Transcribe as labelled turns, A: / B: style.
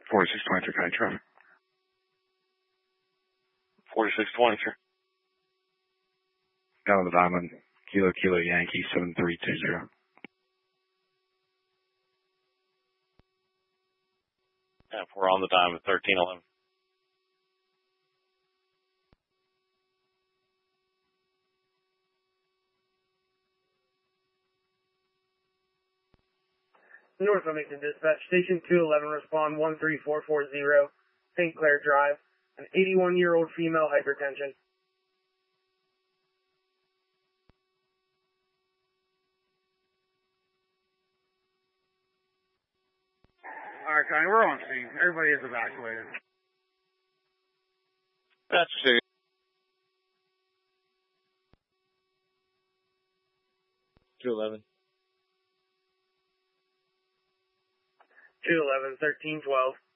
A: 4620 through County Traffic. 4620, sir. Down the Diamond, Kilo Kilo Yankee 7320.
B: Yeah, we're on the Diamond 1311.
C: North Wilmington Dispatch, Station 211, respond 13440, St. Clair Drive, an 81-year-old female hypertension.
D: Alright, Connie, we're on scene. Everybody is evacuated.
B: That's it.
E: $211.
C: 211, 1312.